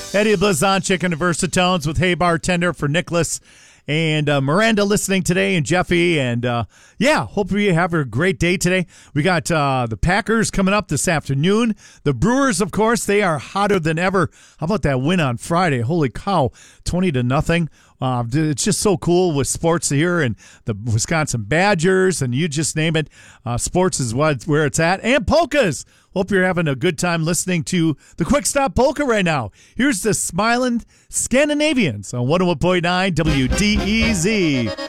Eddie Blazonczyk and the Versatones with Hey Bartender for Nicholas and Miranda listening today, and Jeffy. And, hope you have a great day today. We got the Packers coming up this afternoon. The Brewers, of course, they are hotter than ever. How about that win on Friday? Holy cow, 20-0. It's just so cool with sports here, and the Wisconsin Badgers, and you just name it. Sports is where it's at. And polkas. Hope you're having a good time listening to the Quick Stop Polka right now. Here's the Smiling Scandinavians on 101.9 WDEZ.